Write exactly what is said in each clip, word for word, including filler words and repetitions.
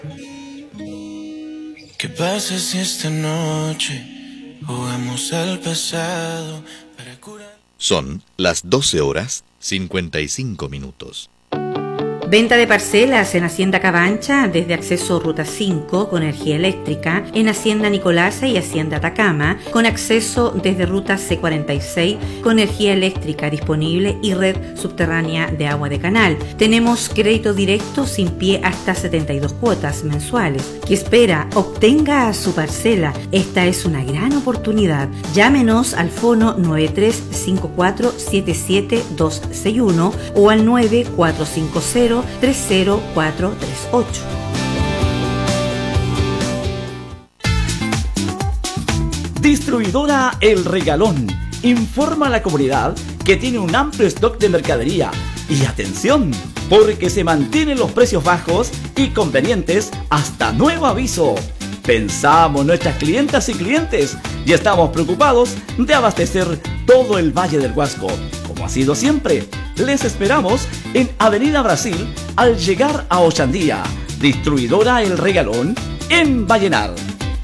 ¿Qué pasa si esta noche jugamos al pasado para curar? Son las doce horas cincuenta y cinco minutos. Venta de parcelas en Hacienda Cabancha desde acceso Ruta cinco con energía eléctrica, en Hacienda Nicolasa y Hacienda Atacama con acceso desde Ruta C cuarenta y seis con energía eléctrica disponible y red subterránea de agua de canal. Tenemos crédito directo sin pie hasta setenta y dos cuotas mensuales. ¿Qué espera? Obtenga su parcela. Esta es una gran oportunidad. Llámenos al fono nueve tres cinco cuatro siete siete dos seis uno o al nueve cuatro cinco cero tres cero cuatro tres ocho. Distribuidora El Regalón informa a la comunidad que tiene un amplio stock de mercadería. Y atención, porque se mantienen los precios bajos y convenientes hasta nuevo aviso. Pensamos nuestras clientas y clientes y estamos preocupados de abastecer todo el Valle del Huasco. Como ha sido siempre, les esperamos en Avenida Brasil al llegar a Ochandía. Distribuidora El Regalón en Vallenar.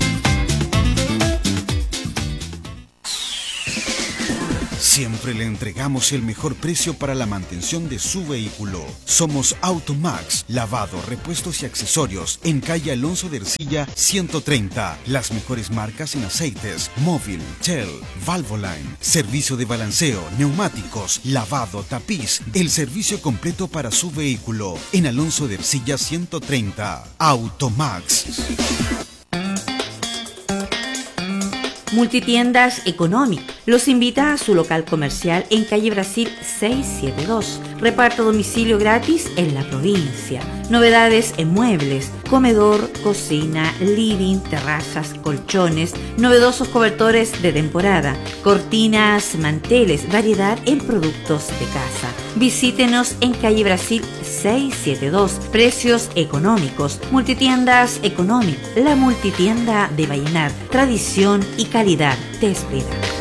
Siempre le entregamos el mejor precio para la mantención de su vehículo. Somos Automax, lavado, repuestos y accesorios en calle Alonso de Ercilla ciento treinta. Las mejores marcas en aceites, móvil, Shell, Valvoline, servicio de balanceo, neumáticos, lavado, tapiz, el servicio completo para su vehículo en Alonso de Ercilla ciento treinta. Automax. Multitiendas Economic los invita a su local comercial en calle Brasil seiscientos setenta y dos. Reparto a domicilio gratis en la provincia. Novedades en muebles, comedor, cocina, living, terrazas, colchones, novedosos cobertores de temporada, cortinas, manteles, variedad en productos de casa. Visítenos en calle Brasil seiscientos setenta y dos. Precios económicos. Multitiendas Economic, la multitienda de Vallenar. Tradición y calidad te espera.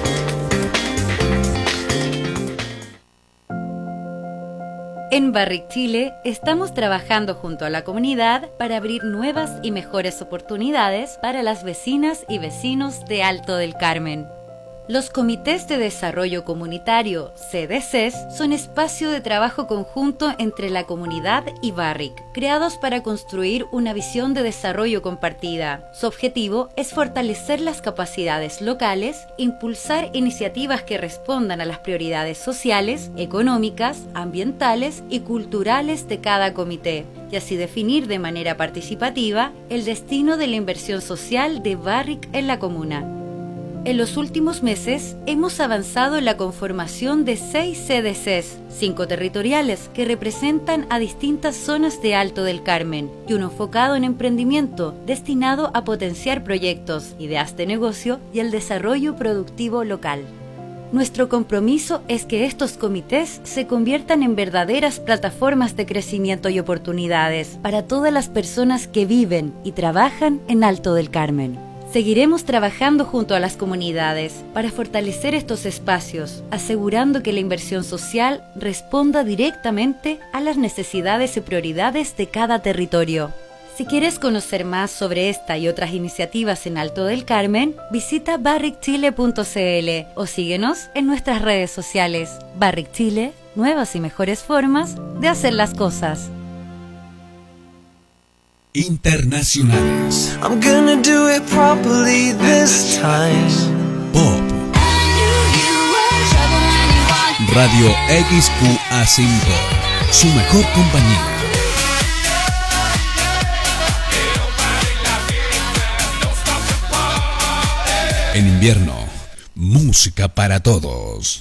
En Barrick Chile estamos trabajando junto a la comunidad para abrir nuevas y mejores oportunidades para las vecinas y vecinos de Alto del Carmen. Los comités de desarrollo comunitario, C D Cs, son espacio de trabajo conjunto entre la comunidad y Barrick, creados para construir una visión de desarrollo compartida. Su objetivo es fortalecer las capacidades locales, impulsar iniciativas que respondan a las prioridades sociales, económicas, ambientales y culturales de cada comité, y así definir de manera participativa el destino de la inversión social de Barrick en la comuna. En los últimos meses hemos avanzado en la conformación de seis C D Cs, cinco territoriales que representan a distintas zonas de Alto del Carmen y uno enfocado en emprendimiento destinado a potenciar proyectos, ideas de negocio y el desarrollo productivo local. Nuestro compromiso es que estos comités se conviertan en verdaderas plataformas de crecimiento y oportunidades para todas las personas que viven y trabajan en Alto del Carmen. Seguiremos trabajando junto a las comunidades para fortalecer estos espacios, asegurando que la inversión social responda directamente a las necesidades y prioridades de cada territorio. Si quieres conocer más sobre esta y otras iniciativas en Alto del Carmen, visita barrick chile punto c l o síguenos en nuestras redes sociales. Barrick Chile, nuevas y mejores formas de hacer las cosas. Internacionales. I'm gonna do it properly this time. Pop. Radio X Q A cinco, su mejor compañía. En invierno, música para todos.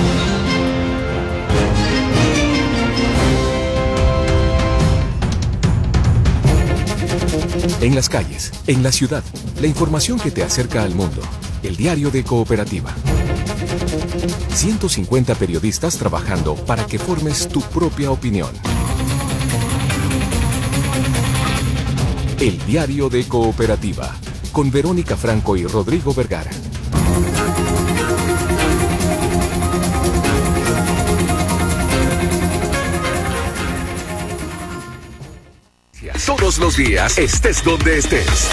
En las calles, en la ciudad, la información que te acerca al mundo. El diario de Cooperativa. ciento cincuenta periodistas trabajando para que formes tu propia opinión. El diario de Cooperativa, con Verónica Franco y Rodrigo Vergara. todos los días, estés donde estés.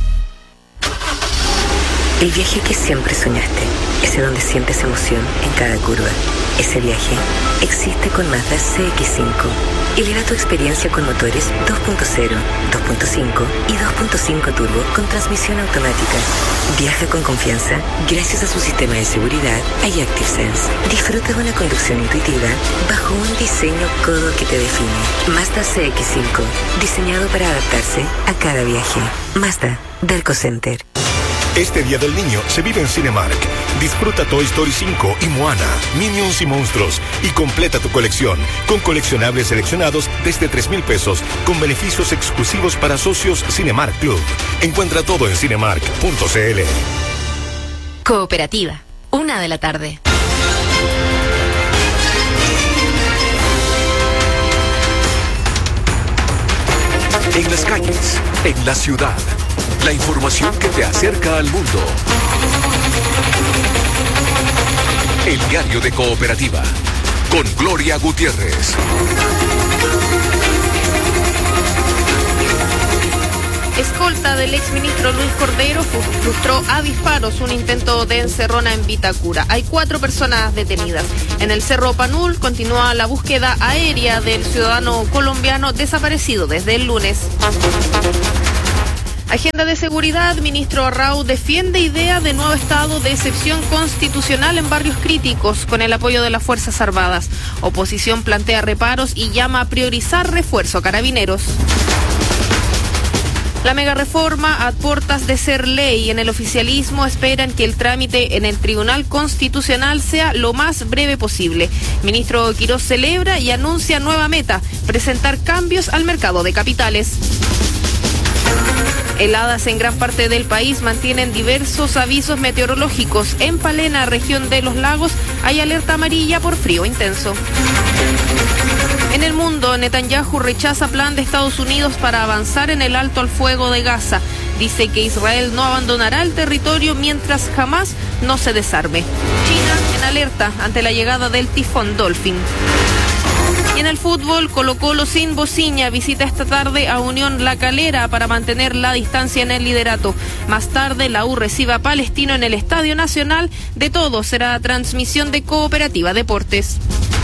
El viaje que siempre soñaste, ese donde sientes emoción en cada curva. Ese viaje existe con Mazda C X cinco. Eleva tu experiencia con motores dos punto cero, dos punto cinco y dos punto cinco turbo con transmisión automática. Viaja con confianza gracias a su sistema de seguridad iActive Sense. Disfruta de una conducción intuitiva bajo un diseño codo que te define. Mazda C X cinco, diseñado para adaptarse a cada viaje. Mazda, Delco Center. Este Día del Niño se vive en Cinemark. Disfruta Toy Story cinco y Moana, Minions y Monstruos y completa tu colección con coleccionables seleccionados desde tres mil pesos con beneficios exclusivos para socios Cinemark Club. Encuentra todo en cinemark punto c l. Cooperativa, una de la tarde. En las calles, en la ciudad, la información que te acerca al mundo. El diario de Cooperativa, con Gloria Gutiérrez. Escolta del exministro Luis Cordero frustró a disparos un intento de encerrona en Vitacura. Hay cuatro personas detenidas. En el Cerro Panul continúa la búsqueda aérea del ciudadano colombiano desaparecido desde el lunes. Agenda de seguridad, ministro Arrau defiende idea de nuevo estado de excepción constitucional en barrios críticos con el apoyo de las Fuerzas Armadas. Oposición plantea reparos y llama a priorizar refuerzo a carabineros. La megareforma a puertas de ser ley. En el oficialismo esperan que el trámite en el Tribunal Constitucional sea lo más breve posible. Ministro Quirós celebra y anuncia nueva meta, presentar cambios al mercado de capitales. Heladas en gran parte del país mantienen diversos avisos meteorológicos. En Palena, región de los lagos, hay alerta amarilla por frío intenso. En el mundo, Netanyahu rechaza plan de Estados Unidos para avanzar en el alto al fuego de Gaza. Dice que Israel no abandonará el territorio mientras jamás no se desarme. China en alerta ante la llegada del tifón Dolphin. Y en el fútbol, Colo-Colo sin Bociña visita esta tarde a Unión La Calera para mantener la distancia en el liderato. Más tarde, la U recibe a Palestino en el Estadio Nacional. De todo será transmisión de Cooperativa Deportes.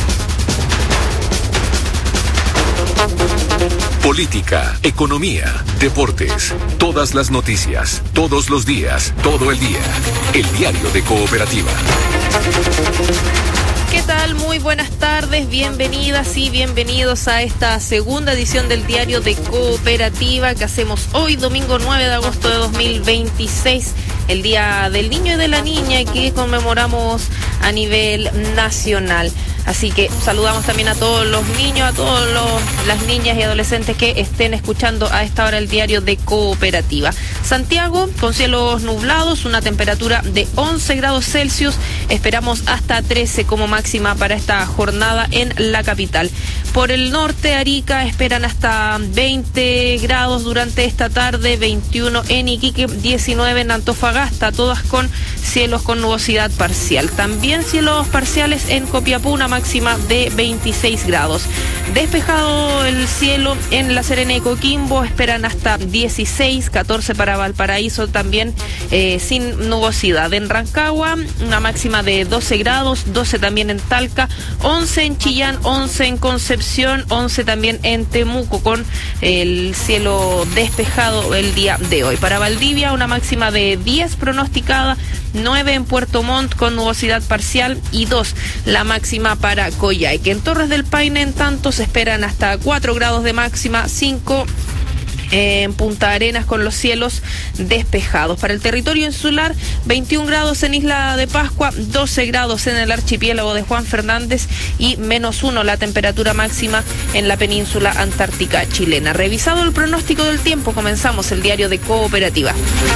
Política, economía, deportes, todas las noticias, todos los días, todo el día. El diario de Cooperativa. ¿Qué tal? Muy buenas tardes, bienvenidas y bienvenidos a esta segunda edición del diario de Cooperativa que hacemos hoy, domingo nueve de agosto de dos mil veintiséis, el Día del Niño y de la Niña, y que conmemoramos a nivel nacional. Así que saludamos también a todos los niños, a todas las niñas y adolescentes que estén escuchando a esta hora el diario de Cooperativa. Santiago, con cielos nublados, una temperatura de once grados Celsius, esperamos hasta trece como máxima para esta jornada en la capital. Por el norte, Arica, esperan hasta veinte grados durante esta tarde, veintiuno en Iquique, diecinueve en Antofagasta, todas con cielos con nubosidad parcial. También cielos parciales en Copiapó, una máxima de veintiséis grados. Despejado el cielo en La Serena y Coquimbo, esperan hasta dieciséis, catorce para Valparaíso, también eh, sin nubosidad. En Rancagua, una máxima de doce grados, doce también en Talca, once en Chillán, once en Concepción, once también en Temuco, con el cielo despejado el día de hoy. Para Valdivia, una máxima de diez pronosticada, nueve en Puerto Montt con nubosidad parcial y dos la máxima para Coyhaique. En Torres del Paine, en tanto, se esperan hasta cuatro grados de máxima, cinco en Punta Arenas con los cielos despejados. Para el territorio insular, veintiún grados en Isla de Pascua, doce grados en el archipiélago de Juan Fernández y menos uno la temperatura máxima en la península antártica chilena. Revisado el pronóstico del tiempo, comenzamos el diario de Cooperativa.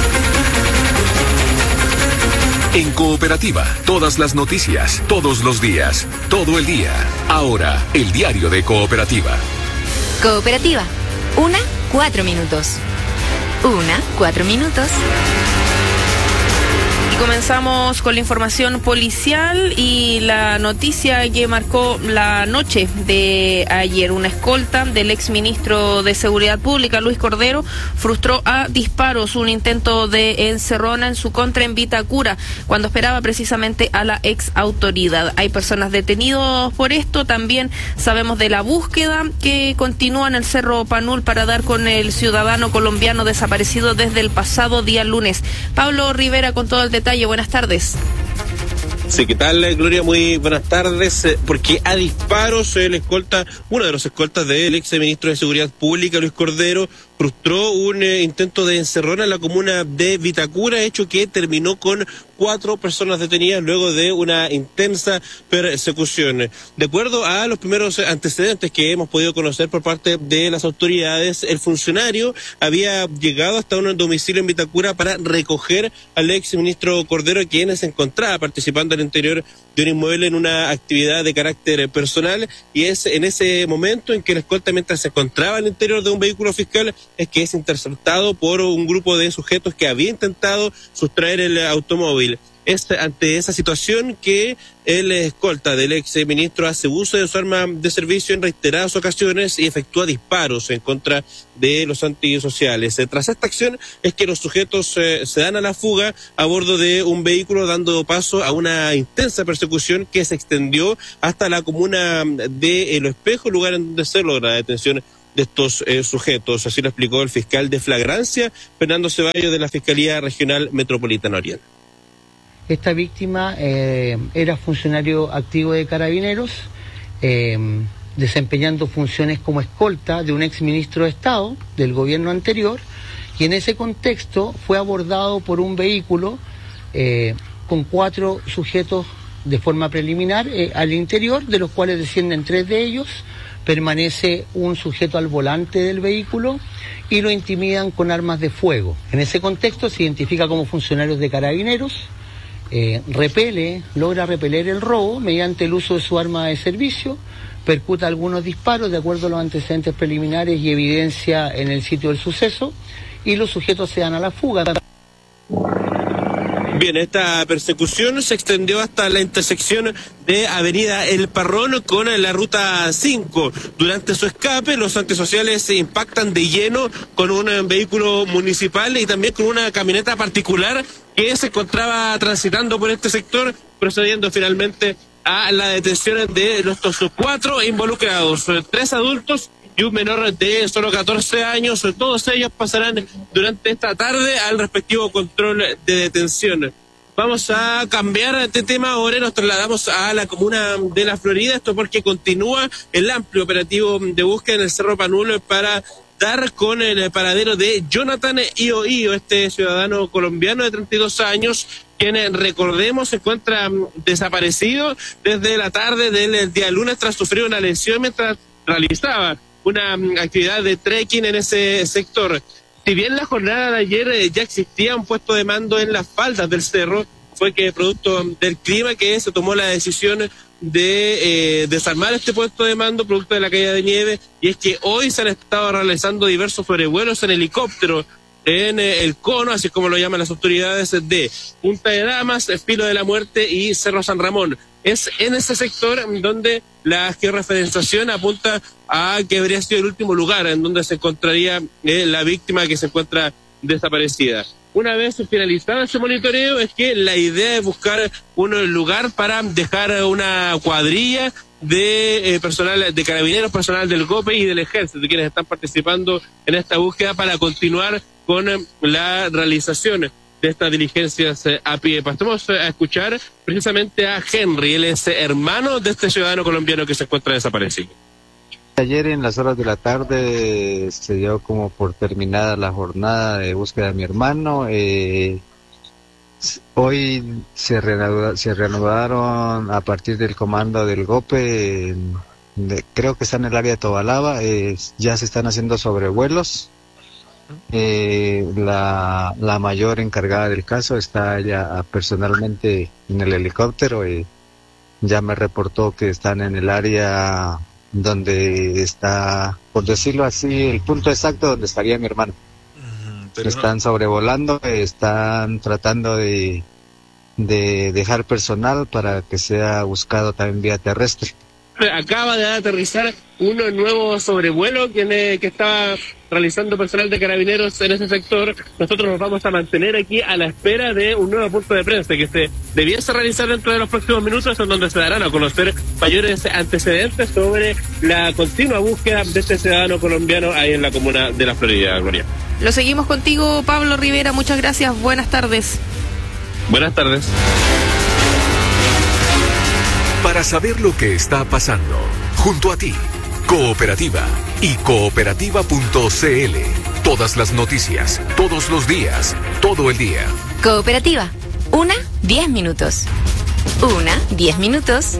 En Cooperativa, todas las noticias, todos los días, todo el día. Ahora, el diario de Cooperativa. Cooperativa, una, cuatro minutos. Una, cuatro minutos. Comenzamos con la información policial y la noticia que marcó la noche de ayer. Una escolta del exministro de Seguridad Pública, Luis Cordero, frustró a disparos un intento de encerrona en su contra en Vitacura, cuando esperaba precisamente a la ex autoridad. Hay personas detenidas por esto. También sabemos de la búsqueda que continúa en el Cerro Panul para dar con el ciudadano colombiano desaparecido desde el pasado día lunes. Pablo Rivera con todo el detalle. Buenas tardes. Sí, ¿qué tal, Gloria? Muy buenas tardes. Porque a disparos el escolta, uno de los escoltas del ex ministro de Seguridad Pública, Luis Cordero, frustró un eh, intento de encerrona en la comuna de Vitacura, hecho que terminó con cuatro personas detenidas luego de una intensa persecución. De acuerdo a los primeros antecedentes que hemos podido conocer por parte de las autoridades, el funcionario había llegado hasta un domicilio en Vitacura para recoger al ex ministro Cordero, quien se encontraba participando al interior de un inmueble en una actividad de carácter personal, y es en ese momento en que el escolta, mientras se encontraba al interior de un vehículo fiscal, es que es interceptado por un grupo de sujetos que había intentado sustraer el automóvil. Es ante esa situación que el escolta del ex ministro hace uso de su arma de servicio en reiteradas ocasiones y efectúa disparos en contra de los antisociales. Tras esta acción es que los sujetos eh, se dan a la fuga a bordo de un vehículo, dando paso a una intensa persecución que se extendió hasta la comuna de El Espejo, lugar en donde se logra la detención de estos eh, sujetos. Así lo explicó el fiscal de flagrancia, Fernando Ceballos, de la Fiscalía Regional Metropolitana Oriente. Esta víctima eh, era funcionario activo de Carabineros, eh, desempeñando funciones como escolta de un exministro de Estado del gobierno anterior, y en ese contexto fue abordado por un vehículo eh, con cuatro sujetos de forma preliminar eh, al interior, de los cuales descienden tres de ellos. Permanece un sujeto al volante del vehículo y lo intimidan con armas de fuego. En ese contexto se identifica como funcionarios de Carabineros, eh, repele, logra repeler el robo mediante el uso de su arma de servicio, percuta algunos disparos de acuerdo a los antecedentes preliminares y evidencia en el sitio del suceso, y los sujetos se dan a la fuga. Bien, esta persecución se extendió hasta la intersección de Avenida El Parrón con la Ruta cinco. Durante su escape, los antisociales se impactan de lleno con un vehículo municipal y también con una camioneta particular que se encontraba transitando por este sector, procediendo finalmente a la detención de los cuatro involucrados, tres adultos y un menor de solo catorce años. Todos ellos pasarán durante esta tarde al respectivo control de detención. Vamos a cambiar de tema ahora y nos trasladamos a la comuna de La Florida, esto porque continúa el amplio operativo de búsqueda en el Cerro Panul para dar con el paradero de Jonathan Io Io, este ciudadano colombiano de treinta y dos años, quien, recordemos, se encuentra desaparecido desde la tarde del día lunes tras sufrir una lesión mientras realizaba una actividad de trekking en ese sector. Si bien la jornada de ayer eh, ya existía un puesto de mando en las faldas del cerro, fue que producto del clima que se tomó la decisión de eh, desarmar este puesto de mando producto de la caída de nieve, y es que hoy se han estado realizando diversos sobrevuelos en helicóptero en eh, el cono, así como lo llaman las autoridades, de Punta de Damas, Filo de la Muerte y Cerro San Ramón. Es en ese sector donde la georreferenciación apunta a que habría sido el último lugar en donde se encontraría eh, la víctima que se encuentra desaparecida. Una vez finalizado ese monitoreo, es que la idea es buscar un lugar para dejar una cuadrilla de eh, personal de Carabineros, personal del GOPE y del Ejército, de quienes están participando en esta búsqueda para continuar con eh, la realización de estas diligencias eh, a pie. Pasamos a escuchar precisamente a Henry, él es hermano de este ciudadano colombiano que se encuentra desaparecido. Ayer en las horas de la tarde se dio como por terminada la jornada de búsqueda de mi hermano. Eh, hoy se, reanuda, se reanudaron a partir del comando del GOPE, eh, de, creo que está en el área de Tobalaba, eh, ya se están haciendo sobrevuelos. Eh, la, la mayor encargada del caso está ya personalmente en el helicóptero, y ya me reportó que están en el área donde está, por decirlo así, el punto exacto donde estaría mi hermano. Uh-huh, están no... sobrevolando, están tratando de, de dejar personal para que sea buscado también vía terrestre. Acaba de aterrizar un nuevo sobrevuelo que, que estaba realizando personal de Carabineros en ese sector. Nosotros nos vamos a mantener aquí a la espera de un nuevo punto de prensa que se debiese realizar dentro de los próximos minutos, en donde se darán a conocer mayores antecedentes sobre la continua búsqueda de este ciudadano colombiano ahí en la comuna de La Florida, Gloria. Lo seguimos contigo, Pablo Rivera. Muchas gracias. Buenas tardes. Buenas tardes. Para saber lo que está pasando, junto a ti, Cooperativa y cooperativa punto c l. Todas las noticias, todos los días, todo el día. Cooperativa. Una, diez minutos. Una, diez minutos.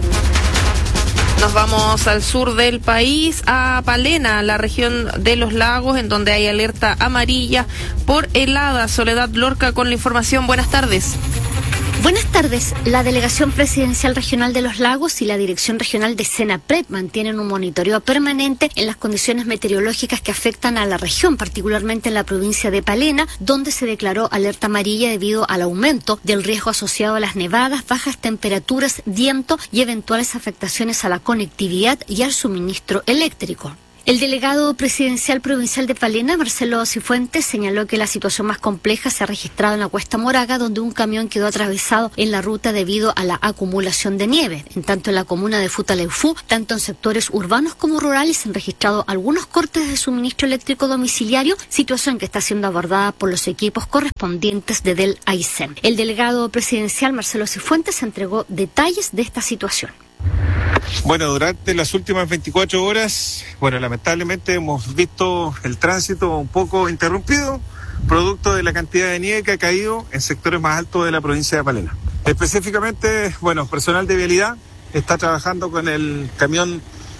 Nos vamos al sur del país, a Palena, la región de los lagos, en donde hay alerta amarilla por helada. Soledad Lorca con la información. Buenas tardes. Buenas tardes. La Delegación Presidencial Regional de los Lagos y la Dirección Regional de Senapred mantienen un monitoreo permanente en las condiciones meteorológicas que afectan a la región, particularmente en la provincia de Palena, donde se declaró alerta amarilla debido al aumento del riesgo asociado a las nevadas, bajas temperaturas, viento y eventuales afectaciones a la conectividad y al suministro eléctrico. El delegado presidencial provincial de Palena, Marcelo Cifuentes, señaló que la situación más compleja se ha registrado en la Cuesta Moraga, donde un camión quedó atravesado en la ruta debido a la acumulación de nieve. En tanto, en la comuna de Futaleufú, tanto en sectores urbanos como rurales, se han registrado algunos cortes de suministro eléctrico domiciliario, situación que está siendo abordada por los equipos correspondientes de Del Aysén. El delegado presidencial, Marcelo Cifuentes, entregó detalles de esta situación. Bueno, durante las últimas veinticuatro horas, bueno, lamentablemente hemos visto el tránsito un poco interrumpido, producto de la cantidad de nieve que ha caído en sectores más altos de la provincia de Palena. Específicamente, bueno, personal de vialidad está trabajando con el camión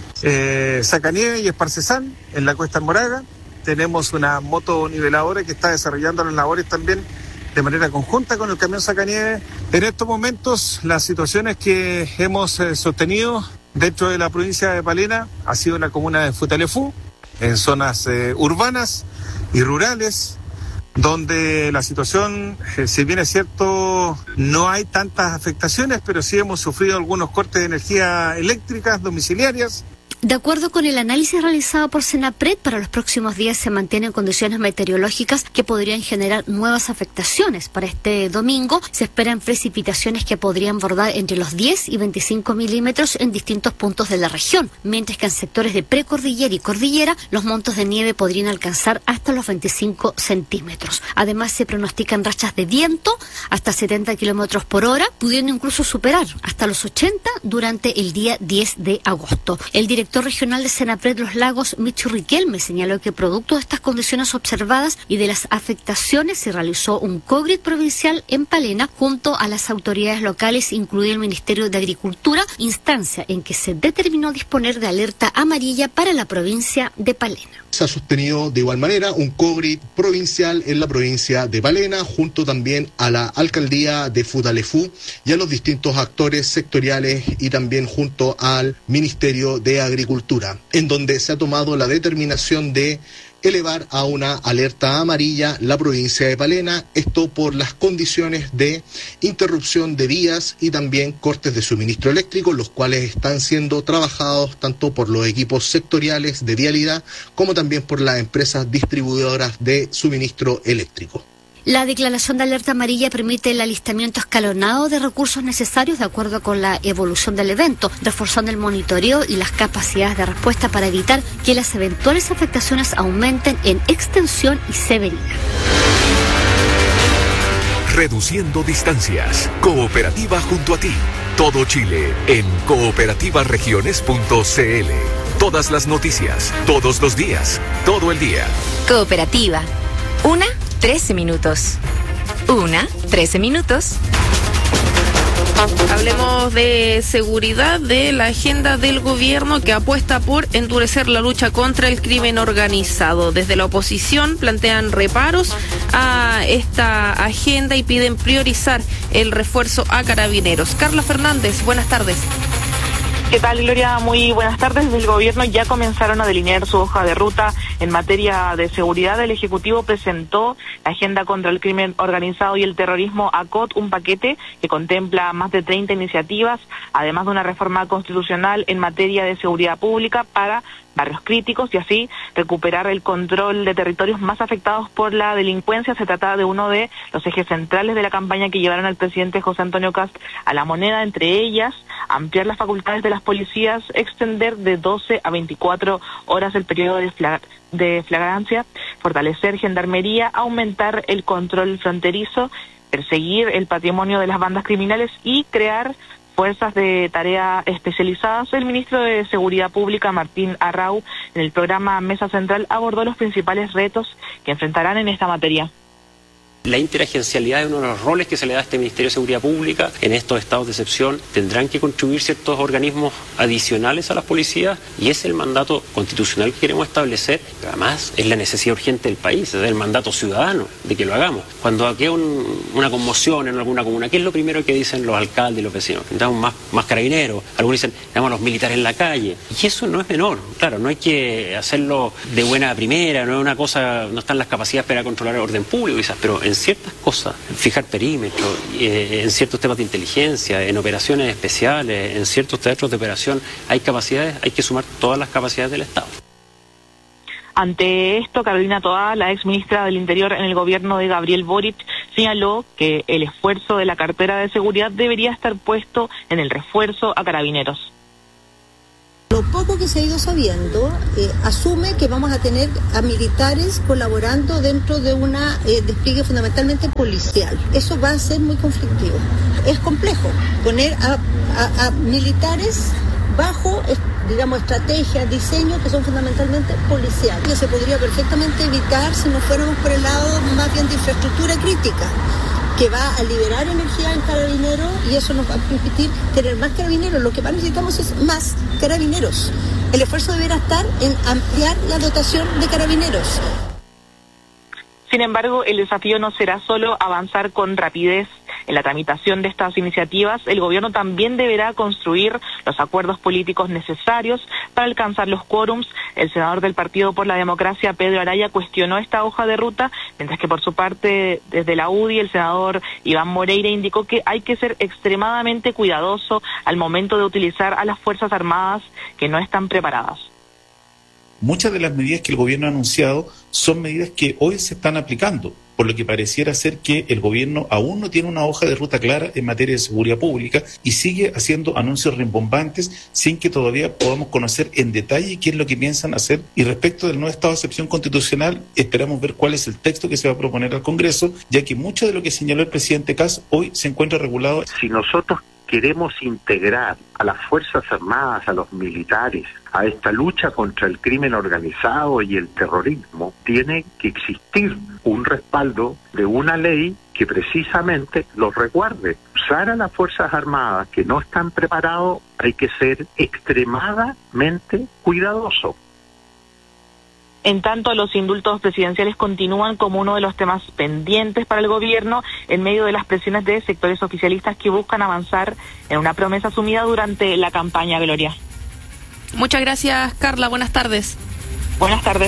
eh, Sacanieve y Esparcesán en la Cuesta Moraga. Tenemos una moto niveladora que está desarrollando las labores también de manera conjunta con el camión Sacanieve. En estos momentos, las situaciones que hemos eh, sostenido dentro de la provincia de Palena ha sido en la comuna de Futaleufú, en zonas eh, urbanas y rurales, donde la situación, eh, si bien es cierto, no hay tantas afectaciones, pero sí hemos sufrido algunos cortes de energía eléctricas domiciliarias. De acuerdo con el análisis realizado por Senapred, para los próximos días se mantienen condiciones meteorológicas que podrían generar nuevas afectaciones. Para este domingo se esperan precipitaciones que podrían bordar entre los diez y veinticinco milímetros en distintos puntos de la región, mientras que en sectores de precordillera y cordillera los montos de nieve podrían alcanzar hasta los veinticinco centímetros. Además, se pronostican rachas de viento hasta setenta kilómetros por hora, pudiendo incluso superar hasta los ochenta durante el día diez de agosto. El director regional de Senapred Los Lagos, Michu Riquelme, señaló que producto de estas condiciones observadas y de las afectaciones se realizó un COGRIT provincial en Palena junto a las autoridades locales, incluido el Ministerio de Agricultura, instancia en que se determinó disponer de alerta amarilla para la provincia de Palena. Se ha sostenido de igual manera un COGRIT provincial en la provincia de Palena, junto también a la alcaldía de Futaleufú y a los distintos actores sectoriales y también junto al Ministerio de Agricultura, en donde se ha tomado la determinación de elevar a una alerta amarilla la provincia de Palena, esto por las condiciones de interrupción de vías y también cortes de suministro eléctrico, los cuales están siendo trabajados tanto por los equipos sectoriales de vialidad como también por las empresas distribuidoras de suministro eléctrico. La declaración de alerta amarilla permite el alistamiento escalonado de recursos necesarios de acuerdo con la evolución del evento, reforzando el monitoreo y las capacidades de respuesta para evitar que las eventuales afectaciones aumenten en extensión y severidad. Reduciendo distancias. Cooperativa junto a ti. Todo Chile en cooperativa regiones punto c l. Todas las noticias, todos los días, todo el día. Cooperativa. Una, trece minutos. Una, trece minutos. Hablemos de seguridad, de la agenda del gobierno que apuesta por endurecer la lucha contra el crimen organizado. Desde la oposición plantean reparos a esta agenda y piden priorizar el refuerzo a Carabineros. Carla Fernández, buenas tardes. ¿Qué tal, Gloria? Muy buenas tardes. Desde el gobierno ya comenzaron a delinear su hoja de ruta En materia de seguridad, el Ejecutivo presentó la Agenda contra el Crimen Organizado y el Terrorismo A C O T, un paquete que contempla más de treinta iniciativas, además de una reforma constitucional en materia de seguridad pública para barrios críticos y así recuperar el control de territorios más afectados por la delincuencia. Se trata de uno de los ejes centrales de la campaña que llevaron al presidente José Antonio Kast a la moneda, entre ellas ampliar las facultades de las policías, extender de doce a veinticuatro horas el periodo de, flag de flagrancia, fortalecer gendarmería, aumentar el control fronterizo, perseguir el patrimonio de las bandas criminales y crear fuerzas de tarea especializadas. El ministro de Seguridad Pública, Martín Arrau, en el programa Mesa Central abordó los principales retos que enfrentarán en esta materia. La interagencialidad es uno de los roles que se le da a este Ministerio de Seguridad Pública. En estos estados de excepción tendrán que contribuir ciertos organismos adicionales a las policías y es el mandato constitucional que queremos establecer. Además, es la necesidad urgente del país, es el mandato ciudadano de que lo hagamos. Cuando aquí hay un, una conmoción en alguna comuna, ¿qué es lo primero que dicen los alcaldes y los vecinos? Necesitamos más, más carabineros. Algunos dicen, necesitamos a los militares en la calle. Y eso no es menor. Claro, no hay que hacerlo de buena primera, no es una cosa, no están las capacidades para controlar el orden público quizás, pero en En ciertas cosas, fijar perímetro, eh, en ciertos temas de inteligencia, en operaciones especiales, en ciertos teatros de operación, hay capacidades, hay que sumar todas las capacidades del Estado. Ante esto, Carolina Toá, la ex ministra del Interior en el gobierno de Gabriel Boric, señaló que el esfuerzo de la cartera de seguridad debería estar puesto en el refuerzo a carabineros. Lo poco que se ha ido sabiendo eh, asume que vamos a tener a militares colaborando dentro de un eh, despliegue fundamentalmente policial. Eso va a ser muy conflictivo. Es complejo poner a, a, a militares bajo, digamos, estrategias, diseños que son fundamentalmente policiales. Que se podría perfectamente evitar si no fuéramos por el lado más bien de infraestructura crítica, que va a liberar energía en carabineros y eso nos va a permitir tener más carabineros. Lo que más necesitamos es más carabineros. El esfuerzo deberá estar en ampliar la dotación de carabineros. Sin embargo, el desafío no será solo avanzar con rapidez en la tramitación de estas iniciativas. El gobierno también deberá construir los acuerdos políticos necesarios para alcanzar los quórums. El senador del Partido por la Democracia, Pedro Araya, cuestionó esta hoja de ruta, mientras que por su parte, desde la U D I, el senador Iván Moreira indicó que hay que ser extremadamente cuidadoso al momento de utilizar a las Fuerzas Armadas que no están preparadas. Muchas de las medidas que el gobierno ha anunciado son medidas que hoy se están aplicando, por lo que pareciera ser que el gobierno aún no tiene una hoja de ruta clara en materia de seguridad pública y sigue haciendo anuncios rimbombantes sin que todavía podamos conocer en detalle qué es lo que piensan hacer. Y respecto del nuevo estado de excepción constitucional, esperamos ver cuál es el texto que se va a proponer al Congreso, ya que mucho de lo que señaló el presidente Kast hoy se encuentra regulado. Si nosotros queremos integrar a las Fuerzas Armadas, a los militares, a esta lucha contra el crimen organizado y el terrorismo, tiene que existir un respaldo de una ley que precisamente los resguarde. Usar a las Fuerzas Armadas que no están preparados, hay que ser extremadamente cuidadoso. En tanto, los indultos presidenciales continúan como uno de los temas pendientes para el gobierno en medio de las presiones de sectores oficialistas que buscan avanzar en una promesa asumida durante la campaña, Gloria. Muchas gracias, Carla. Buenas tardes. Buenas tardes.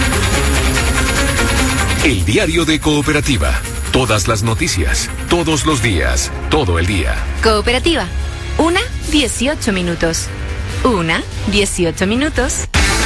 El diario de Cooperativa. Todas las noticias, todos los días, todo el día. Cooperativa. Una, dieciocho minutos. Una, dieciocho minutos.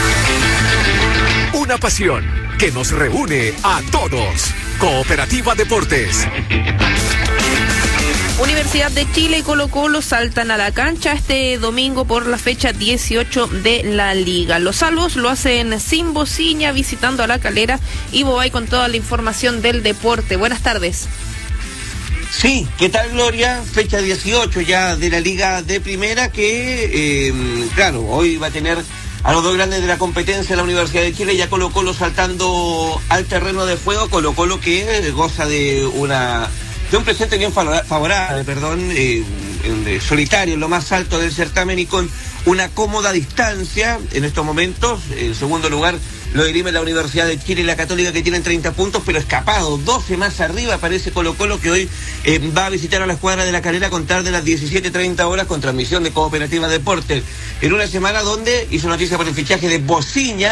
Una pasión que nos reúne a todos. Cooperativa Deportes. Universidad de Chile y Colo-Colo saltan a la cancha este domingo por la fecha dieciocho de la Liga. Los salvos lo hacen sin bocina, visitando a La Calera. Ivo Bay con toda la información del deporte. Buenas tardes. Sí, ¿qué tal, Gloria? Fecha dieciocho ya de la Liga de Primera que, eh, claro, hoy va a tener a los dos grandes de la competencia, la Universidad de Chile, ya Colo-Colo saltando al terreno de juego. Colo-Colo que goza de una de un presente bien favorable, perdón, eh, eh, solitario, en lo más alto del certamen y con una cómoda distancia en estos momentos. En segundo lugar lo dirime la Universidad de Chile y la Católica, que tienen treinta puntos, pero escapado, doce más arriba aparece Colo-Colo, que hoy eh, va a visitar a la escuadra de La Calera a contar de las diecisiete treinta horas con transmisión de Cooperativa Deportes. En una semana donde hizo noticia por el fichaje de Bociña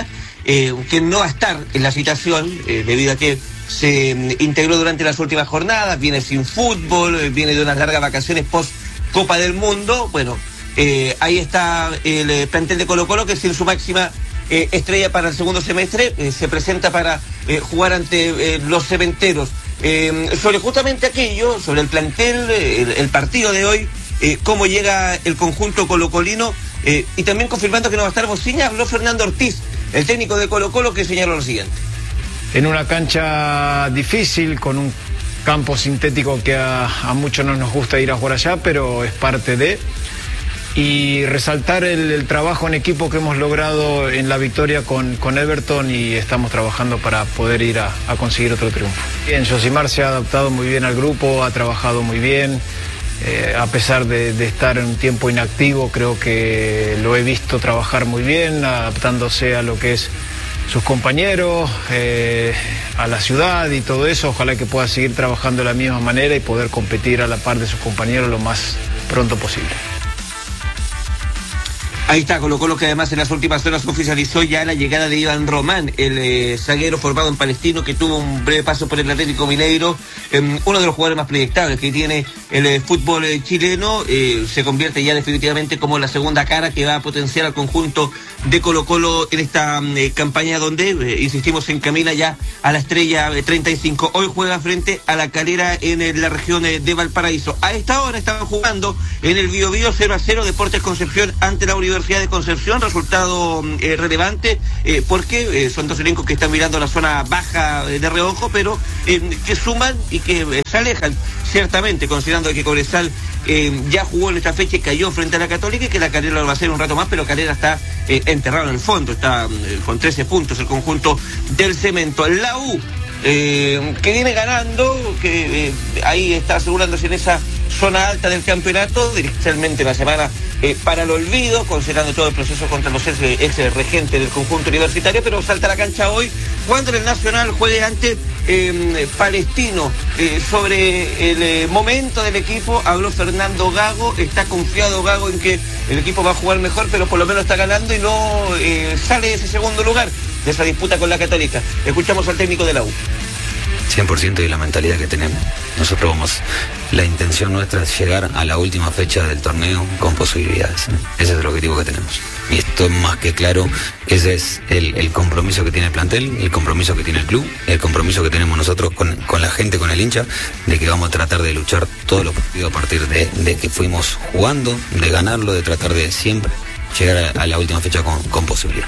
eh, quien no va a estar en la citación, eh, debido a que se mm, integró durante las últimas jornadas, viene sin fútbol, eh, viene de unas largas vacaciones post Copa del Mundo. Bueno, eh, ahí está el eh, plantel de Colo-Colo, que sin su máxima eh, estrella para el segundo semestre, eh, se presenta para eh, jugar ante eh, los cementeros. Eh, sobre justamente aquello, sobre el plantel, eh, el, el partido de hoy, eh, cómo llega el conjunto colocolino, eh, y también confirmando que no va a estar Bociña, habló Fernando Ortiz, el técnico de Colo-Colo, que señaló lo siguiente. En una cancha difícil, con un campo sintético que a, a muchos no nos gusta ir a jugar allá, pero es parte de... Y resaltar el, el trabajo en equipo que hemos logrado en la victoria con, con Everton, y estamos trabajando para poder ir a, a conseguir otro triunfo. Bien, Josimar se ha adaptado muy bien al grupo, ha trabajado muy bien, eh, a pesar de, de estar en un tiempo inactivo, creo que lo he visto trabajar muy bien, adaptándose a lo que es sus compañeros, eh, a la ciudad y todo eso. Ojalá que pueda seguir trabajando de la misma manera y poder competir a la par de sus compañeros lo más pronto posible. Ahí está Colo-Colo, que además en las últimas horas oficializó ya la llegada de Iván Román, el eh, zaguero formado en Palestino, que tuvo un breve paso por el Atlético Mineiro, eh, uno de los jugadores más proyectables que tiene el eh, fútbol eh, chileno. Eh, se convierte ya definitivamente como la segunda cara que va a potenciar al conjunto de Colo-Colo en esta eh, campaña, donde, eh, insistimos, se encamina ya a la estrella eh, treinta y cinco. Hoy juega frente a la Calera en eh, la región eh, de Valparaíso. A esta hora estaban jugando en el Bío Bío cero a cero Deportes Concepción ante la Universidad de Concepción, resultado eh, relevante, eh, porque eh, son dos elencos que están mirando la zona baja eh, de reojo, pero eh, que suman y que eh, se alejan, ciertamente, considerando que Cobresal eh, ya jugó en esta fecha y cayó frente a la Católica, y que la Calera lo va a hacer un rato más, pero Calera está eh, enterrado en el fondo, está eh, con trece puntos el conjunto del Cemento. La U, eh, que viene ganando, que eh, ahí está asegurándose en esa zona alta del campeonato, inicialmente la semana eh, para el olvido, considerando todo el proceso contra los ex, ex regentes del conjunto universitario, pero salta a la cancha hoy cuando en el Nacional juegue ante eh, Palestino. Eh, sobre el eh, momento del equipo habló Fernando Gago. Está confiado Gago en que el equipo va a jugar mejor, pero por lo menos está ganando y no eh, sale de ese segundo lugar de esa disputa con la Católica. Escuchamos al técnico de la U. cien por ciento de la mentalidad que tenemos. Nosotros vamos, la intención nuestra es llegar a la última fecha del torneo con posibilidades. Ese es el objetivo que tenemos. Y esto es más que claro, ese es el, el compromiso que tiene el plantel, el compromiso que tiene el club, el compromiso que tenemos nosotros con, con la gente, con el hincha, de que vamos a tratar de luchar todos los partidos a partir de, de que fuimos jugando, de ganarlo, de tratar de siempre llegar a, a la última fecha con, con posibilidad.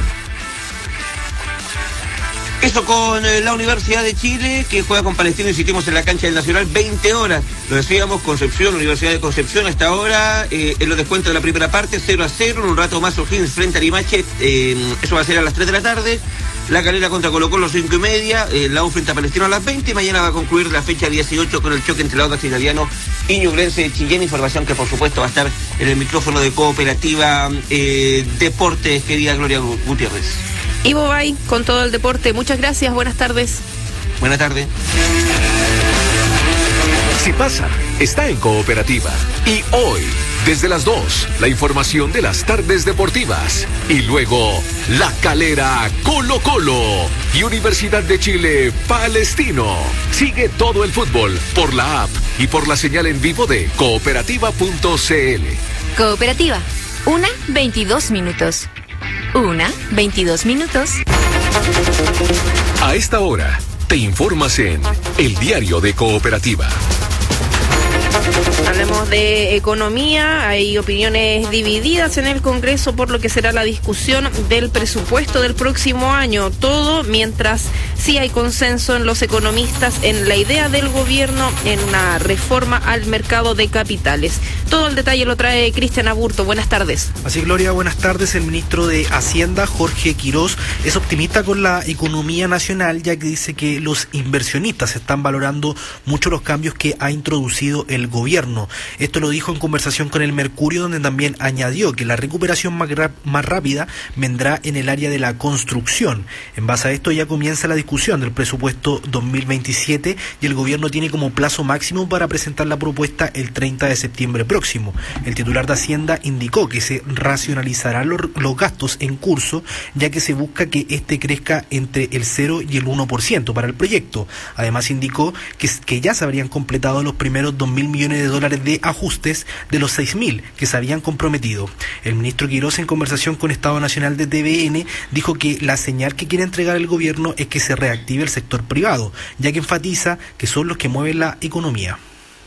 Eso con eh, la Universidad de Chile, que juega con Palestino, insistimos, en la cancha del Nacional, veinte horas. Lo decíamos, Concepción, Universidad de Concepción, hasta ahora, eh, en los descuentos de la primera parte, cero a cero, en un rato más O'Higgins frente a Limache, eh, eso va a ser a las tres de la tarde. La Calera contra Colo-Colo, cinco y media, eh, la U frente a Palestino a las veinte, y mañana va a concluir la fecha dieciocho con el choque entre la Audax Italiano y Ñublense de Chillán. Información que por supuesto va a estar en el micrófono de Cooperativa eh, Deportes, querida Gloria Gutiérrez. Ivo Bay con todo el deporte. Muchas gracias, buenas tardes. Buenas tardes. Si pasa, está en Cooperativa. Y hoy, desde las dos, la información de las tardes deportivas. Y luego, La Calera, Colo-Colo y Universidad de Chile, Palestino. Sigue todo el fútbol por la app y por la señal en vivo de cooperativa punto c l. Cooperativa, una veintidós minutos. Una, veintidós minutos. A esta hora, te informas en El Diario de Cooperativa. Hablemos de economía. Hay opiniones divididas en el Congreso por lo que será la discusión del presupuesto del próximo año. Todo mientras sí hay consenso en los economistas en la idea del gobierno en una reforma al mercado de capitales. Todo el detalle lo trae Cristian Aburto. Buenas tardes. Así, Gloria, buenas tardes. El ministro de Hacienda, Jorge Quirós, es optimista con la economía nacional, ya que dice que los inversionistas están valorando mucho los cambios que ha introducido el gobierno. Esto lo dijo en conversación con el Mercurio, donde también añadió que la recuperación más, más rápida vendrá en el área de la construcción. En base a esto ya comienza la discusión discusión del presupuesto dos mil veintisiete y el gobierno tiene como plazo máximo para presentar la propuesta el treinta de septiembre próximo. El titular de Hacienda indicó que se racionalizarán los, los gastos en curso, ya que se busca que este crezca entre el cero y el uno por ciento para el proyecto. Además indicó que, que ya se habrían completado los primeros dos mil millones de dólares de ajustes de los seis mil que se habían comprometido. El ministro Quirós, en conversación con Estado Nacional de T V N, dijo que la señal que quiere entregar el gobierno es que se reactive el sector privado, ya que enfatiza que son los que mueven la economía.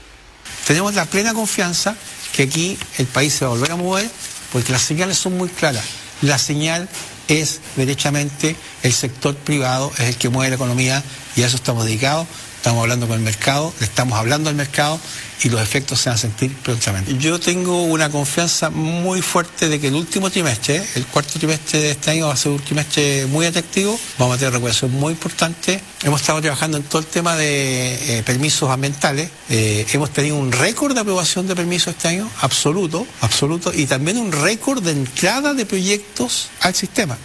Tenemos la plena confianza que aquí el país se va a volver a mover, porque las señales son muy claras. La señal es derechamente el sector privado, es el que mueve la economía, y a eso estamos dedicados. Estamos hablando con el mercado, le estamos hablando al mercado y los efectos se van a sentir prontamente. Yo tengo una confianza muy fuerte de que el último trimestre, el cuarto trimestre de este año, va a ser un trimestre muy atractivo. Vamos a tener recuperación muy importante. Hemos estado trabajando en todo el tema de eh, permisos ambientales. Eh, hemos tenido un récord de aprobación de permisos este año, absoluto, absoluto, y también un récord de entrada de proyectos al sistema.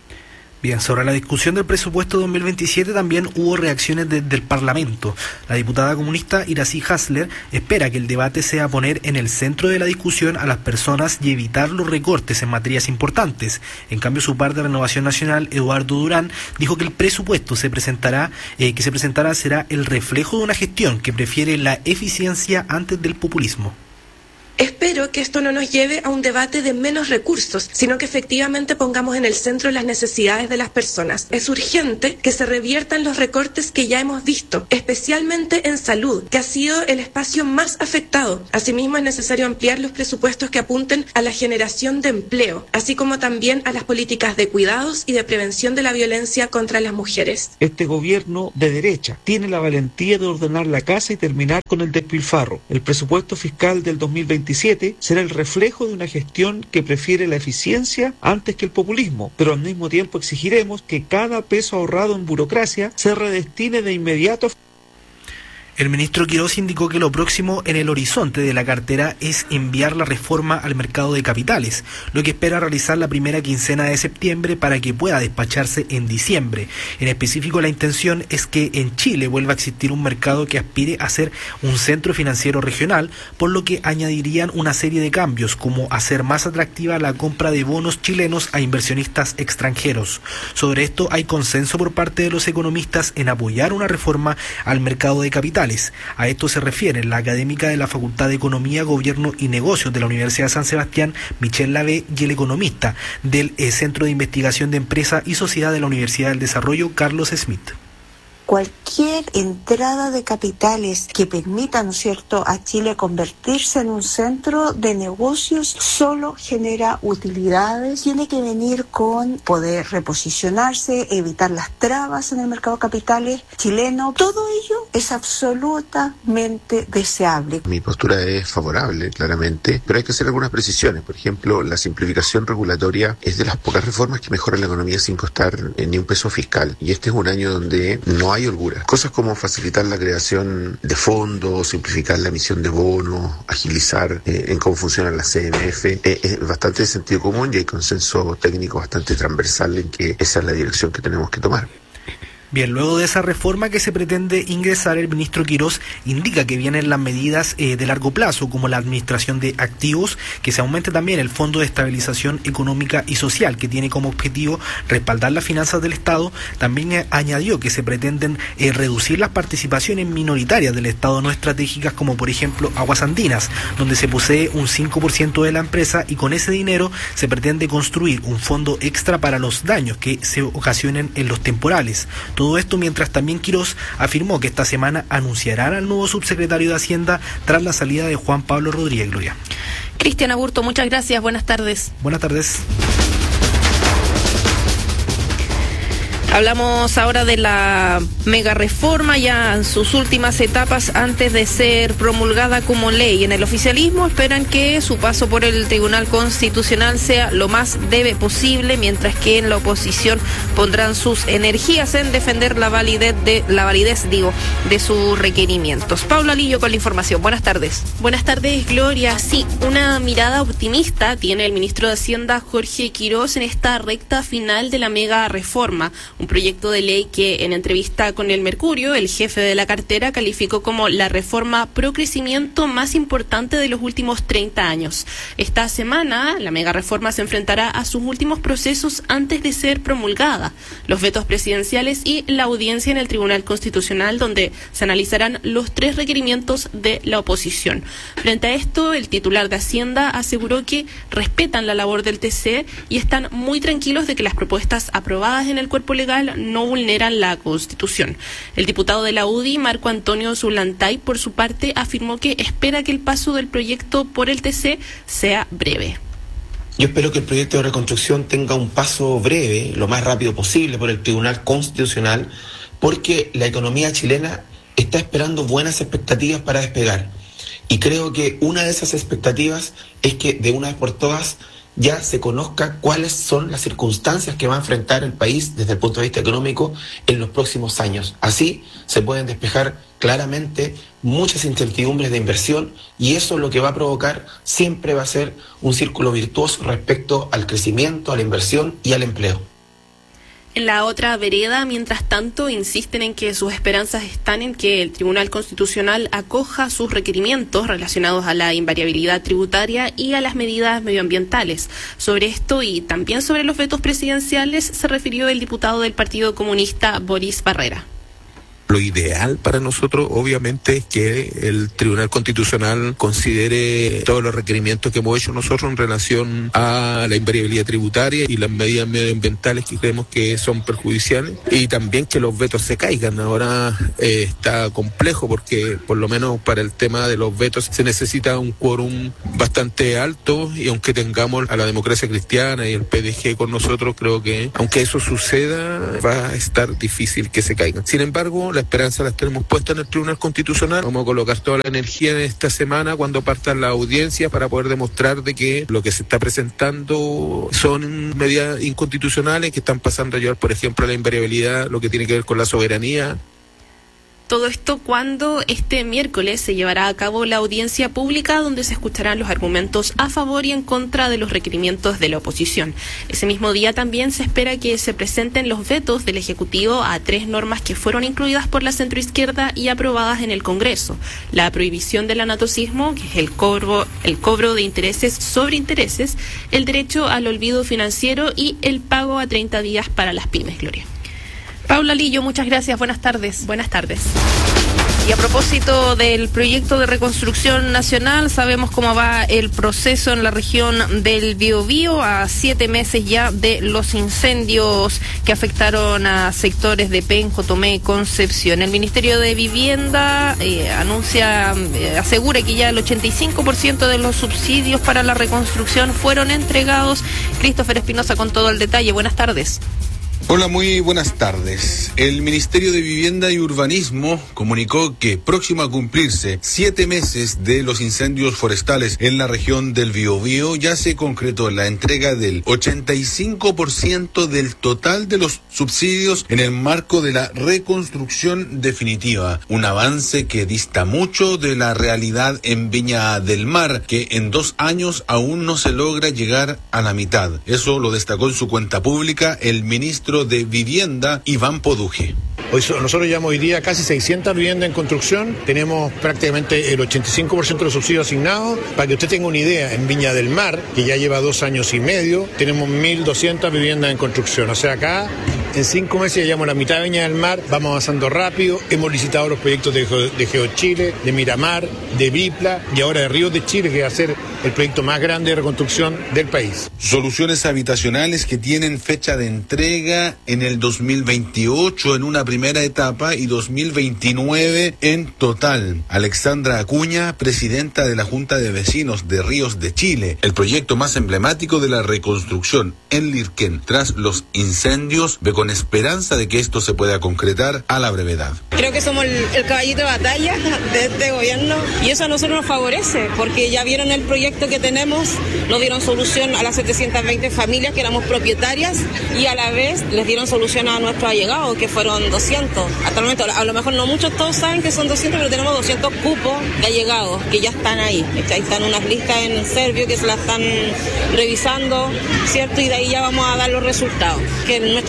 Bien, sobre la discusión del presupuesto dos mil veintisiete también hubo reacciones desde el Parlamento. La diputada comunista Iracy Hasler espera que el debate sea poner en el centro de la discusión a las personas y evitar los recortes en materias importantes. En cambio, su par de Renovación Nacional, Eduardo Durán, dijo que el presupuesto se presentará, eh, que se presentará será el reflejo de una gestión que prefiere la eficiencia antes del populismo. Espero que esto no nos lleve a un debate de menos recursos, sino que efectivamente pongamos en el centro las necesidades de las personas. Es urgente que se reviertan los recortes que ya hemos visto, especialmente en salud, que ha sido el espacio más afectado. Asimismo, es necesario ampliar los presupuestos que apunten a la generación de empleo, así como también a las políticas de cuidados y de prevención de la violencia contra las mujeres. Este gobierno de derecha tiene la valentía de ordenar la casa y terminar con el despilfarro. El presupuesto fiscal del dos mil veintisiete será el reflejo de una gestión que prefiere la eficiencia antes que el populismo, pero al mismo tiempo exigiremos que cada peso ahorrado en burocracia se redestine de inmediato. El ministro Quirós indicó que lo próximo en el horizonte de la cartera es enviar la reforma al mercado de capitales, lo que espera realizar la primera quincena de septiembre para que pueda despacharse en diciembre. En específico, la intención es que en Chile vuelva a existir un mercado que aspire a ser un centro financiero regional, por lo que añadirían una serie de cambios, como hacer más atractiva la compra de bonos chilenos a inversionistas extranjeros. Sobre esto hay consenso por parte de los economistas en apoyar una reforma al mercado de capitales. A esto se refiere la académica de la Facultad de Economía, Gobierno y Negocios de la Universidad de San Sebastián, Michelle Lavé, y el economista del eh, Centro de Investigación de Empresa y Sociedad de la Universidad del Desarrollo, Carlos Smith. Cualquier entrada de capitales que permita, ¿no es cierto?, a Chile convertirse en un centro de negocios solo genera utilidades. Tiene que venir con poder reposicionarse, evitar las trabas en el mercado de capitales chileno. Todo ello es absolutamente deseable. Mi postura es favorable, claramente, pero hay que hacer algunas precisiones. Por ejemplo, la simplificación regulatoria es de las pocas reformas que mejoran la economía sin costar ni un peso fiscal. Y este es un año donde no hay holgura. Cosas como facilitar la creación de fondos, simplificar la emisión de bonos, agilizar eh, en cómo funcionan las C M F, eh, es bastante de sentido común y hay consenso técnico bastante transversal en que esa es la dirección que tenemos que tomar. Bien, luego de esa reforma que se pretende ingresar, el ministro Quirós indica que vienen las medidas eh, de largo plazo, como la administración de activos, que se aumente también el Fondo de Estabilización Económica y Social, que tiene como objetivo respaldar las finanzas del Estado. También eh, añadió que se pretenden eh, reducir las participaciones minoritarias del Estado no estratégicas, como por ejemplo Aguas Andinas, donde se posee un cinco por ciento de la empresa, y con ese dinero se pretende construir un fondo extra para los daños que se ocasionen en los temporales. Todo esto mientras también Quirós afirmó que esta semana anunciarán al nuevo subsecretario de Hacienda tras la salida de Juan Pablo Rodríguez. Gloria. Cristian Aburto, muchas gracias. Buenas tardes. Buenas tardes. Hablamos ahora de la mega reforma ya en sus últimas etapas antes de ser promulgada como ley. En el oficialismo esperan que su paso por el Tribunal Constitucional sea lo más breve posible, mientras que en la oposición pondrán sus energías en defender la validez de la validez, digo, de sus requerimientos. Paula Lillo con la información. Buenas tardes. Buenas tardes, Gloria. Sí, una mirada optimista tiene el ministro de Hacienda, Jorge Quirós, en esta recta final de la mega reforma. Un proyecto de ley que en entrevista con el Mercurio, el jefe de la cartera calificó como la reforma pro crecimiento más importante de los últimos treinta años. Esta semana, la mega reforma se enfrentará a sus últimos procesos antes de ser promulgada, los vetos presidenciales y la audiencia en el Tribunal Constitucional, donde se analizarán los tres requerimientos de la oposición. Frente a esto, el titular de Hacienda aseguró que respetan la labor del T C y están muy tranquilos de que las propuestas aprobadas en el cuerpo legal no vulneran la Constitución. El diputado de la U D I, Marco Antonio Zulantay, por su parte, afirmó que espera que el paso del proyecto por el T C sea breve. Yo espero que el proyecto de reconstrucción tenga un paso breve, lo más rápido posible, por el Tribunal Constitucional, porque la economía chilena está esperando buenas expectativas para despegar. Y creo que una de esas expectativas es que de una vez por todas ya se conozca cuáles son las circunstancias que va a enfrentar el país desde el punto de vista económico en los próximos años. Así se pueden despejar claramente muchas incertidumbres de inversión y eso lo que va a provocar siempre va a ser un círculo virtuoso respecto al crecimiento, a la inversión y al empleo. En la otra vereda, mientras tanto, insisten en que sus esperanzas están en que el Tribunal Constitucional acoja sus requerimientos relacionados a la invariabilidad tributaria y a las medidas medioambientales. Sobre esto y también sobre los vetos presidenciales se refirió el diputado del Partido Comunista, Boris Barrera. Lo ideal para nosotros, obviamente, es que el Tribunal Constitucional considere todos los requerimientos que hemos hecho nosotros en relación a la invariabilidad tributaria y las medidas medioambientales que creemos que son perjudiciales, y también que los vetos se caigan. Ahora eh, está complejo porque, por lo menos para el tema de los vetos, se necesita un quórum bastante alto, y aunque tengamos a la Democracia Cristiana y el P D G con nosotros, creo que, aunque eso suceda, va a estar difícil que se caigan. Sin embargo, la esperanza las tenemos puesta en el Tribunal Constitucional. Vamos a colocar toda la energía en esta semana cuando partan las audiencias para poder demostrar de que lo que se está presentando son medidas inconstitucionales que están pasando a llevar, por ejemplo, a la invariabilidad, lo que tiene que ver con la soberanía. Todo esto cuando este miércoles se llevará a cabo la audiencia pública donde se escucharán los argumentos a favor y en contra de los requerimientos de la oposición. Ese mismo día también se espera que se presenten los vetos del Ejecutivo a tres normas que fueron incluidas por la centroizquierda y aprobadas en el Congreso. La prohibición del anatocismo, que es el cobro, el cobro de intereses sobre intereses, el derecho al olvido financiero y el pago a treinta días para las pymes. Gloria. Paula Lillo, muchas gracias. Buenas tardes. Buenas tardes. Y a propósito del proyecto de reconstrucción nacional, sabemos cómo va el proceso en la región del Biobío, a siete meses ya de los incendios que afectaron a sectores de Penco, Tomé y Concepción. El Ministerio de Vivienda eh, anuncia, eh, asegura que ya el ochenta y cinco por ciento de los subsidios para la reconstrucción fueron entregados. Christopher Espinosa con todo el detalle. Buenas tardes. Hola, muy buenas tardes. El Ministerio de Vivienda y Urbanismo comunicó que próximo a cumplirse siete meses de los incendios forestales en la región del Biobío, ya se concretó la entrega del ochenta y cinco por ciento del total de los subsidios en el marco de la reconstrucción definitiva. Un avance que dista mucho de la realidad en Viña del Mar, que en dos años aún no se logra llegar a la mitad. Eso lo destacó en su cuenta pública el ministro de Vivienda, Iván Poduje. Hoy nosotros llevamos hoy día casi seiscientas viviendas en construcción, tenemos prácticamente el ochenta y cinco por ciento de los subsidios asignados. Para que usted tenga una idea, en Viña del Mar, que ya lleva dos años y medio, tenemos mil doscientas viviendas en construcción. O sea, acá en cinco meses ya llevamos la mitad de Viña del Mar, vamos avanzando rápido, hemos licitado los proyectos de, de GeoChile, de Miramar, de Bipla y ahora de Ríos de Chile, que va a ser el proyecto más grande de reconstrucción del país. Soluciones habitacionales que tienen fecha de entrega en el dos mil veintiocho en una primera etapa y dos mil veintinueve en total. Alexandra Acuña, presidenta de la Junta de Vecinos de Ríos de Chile, el proyecto más emblemático de la reconstrucción en Lirquén tras los incendios, ve con esperanza de que esto se pueda concretar a la brevedad. Creo que somos el, el caballito de batalla de este gobierno y eso a nosotros nos favorece porque ya vieron el proyecto que tenemos, nos dieron solución a las setecientas veinte familias que éramos propietarias y a la vez les dieron solución a nuestros allegados que fueron doscientos. Hasta el momento, a lo mejor no muchos todos saben que son doscientos, pero tenemos doscientos cupos de allegados que ya están ahí. Ahí están unas listas en Servio que se las están revisando, ¿cierto? Y de ahí ya vamos a dar los resultados. Que nuestra reconstrucción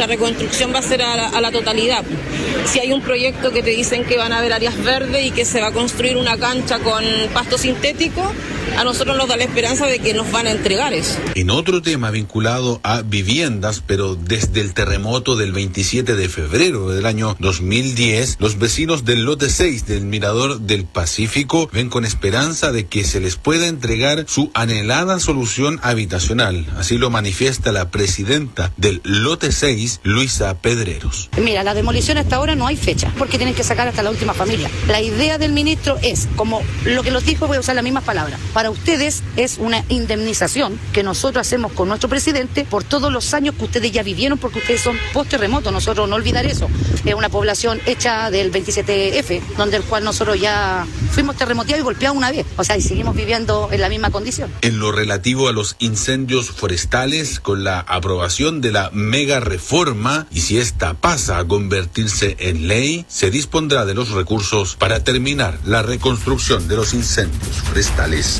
construcción va a ser a la, a la totalidad. Si hay un proyecto que te dicen que van a haber áreas verdes y que se va a construir una cancha con pasto sintético, a nosotros nos da la esperanza de que nos van a entregar eso. En otro tema vinculado a viviendas, pero desde el terremoto del veintisiete de febrero del año dos mil diez, los vecinos del lote seis del Mirador del Pacífico ven con esperanza de que se les pueda entregar su anhelada solución habitacional. Así lo manifiesta la presidenta del lote seis, Luisa Pedreros. Mira, la demolición hasta ahora no hay fecha, porque tienen que sacar hasta la última familia. La idea del ministro es, como lo que los dijo, voy a usar las mismas palabras, para ustedes es una indemnización que nosotros hacemos con nuestro presidente por todos los años que ustedes ya vivieron, porque ustedes son post-terremoto. Nosotros no olvidar eso. Es una población hecha del veintisiete efe, donde el cual nosotros ya fuimos terremoteados y golpeados una vez. O sea, y seguimos viviendo en la misma condición. En lo relativo a los incendios forestales, con la aprobación de la mega reforma, y si esta pasa a convertirse en ley, se dispondrá de los recursos para terminar la reconstrucción de los incendios forestales.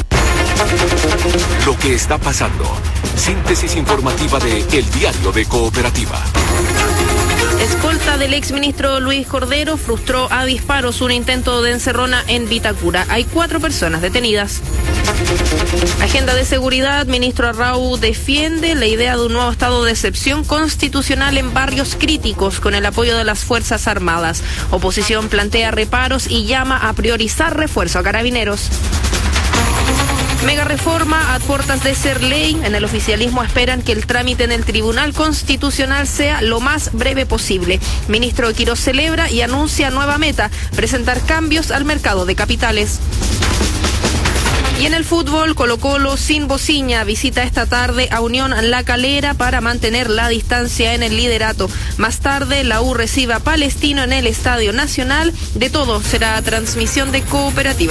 Lo que está pasando. Síntesis informativa de El Diario de Cooperativa. Escolta del exministro Luis Cordero frustró a disparos un intento de encerrona en Vitacura. Hay cuatro personas detenidas. Agenda de seguridad, ministro Arrau defiende la idea de un nuevo estado de excepción constitucional en barrios críticos con el apoyo de las Fuerzas Armadas. Oposición plantea reparos y llama a priorizar refuerzo a carabineros. Mega reforma a puertas de ser ley. En el oficialismo esperan que el trámite en el Tribunal Constitucional sea lo más breve posible. Ministro Quirós celebra y anuncia nueva meta, presentar cambios al mercado de capitales. Y en el fútbol, Colo-Colo sin Bociña visita esta tarde a Unión La Calera para mantener la distancia en el liderato. Más tarde, la U recibe a Palestino en el Estadio Nacional. De todo será transmisión de Cooperativa.